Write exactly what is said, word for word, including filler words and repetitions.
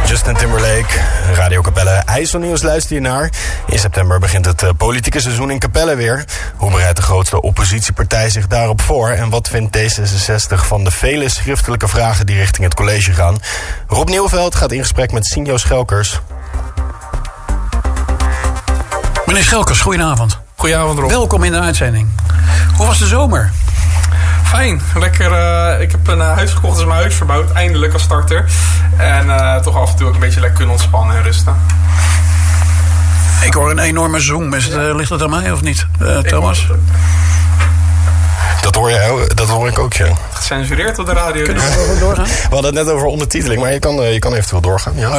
Justin Timberlake, Radio Capelle. IJsselnieuws luister je naar. In september begint het uh, politieke seizoen in Capelle weer. Hoe bereidt de grootste oppositiepartij zich daarop voor? En wat vindt D zesenzestig van de vele schriftelijke vragen die richting het college gaan? Rob Nieuwveld gaat in gesprek met Sinjo Schelkers. Meneer Schelkers, goedenavond. Goedenavond, Rob. Welkom in de uitzending. Hoe was de zomer? Fijn, lekker. Uh, ik heb een uh, huis gekocht, dus mijn huis verbouwd. Eindelijk als starter. En uh, toch af en toe ook een beetje lekker kunnen ontspannen en rusten. Ik hoor een enorme zoom. Is het, uh, ligt het aan mij of niet, uh, Thomas? Dat hoor, jij, dat hoor ik ook, ja. Gecensureerd op de radio. Kunnen we gewoon doorgaan? We hadden het net over ondertiteling, maar je kan, uh, je kan eventueel doorgaan. Ja.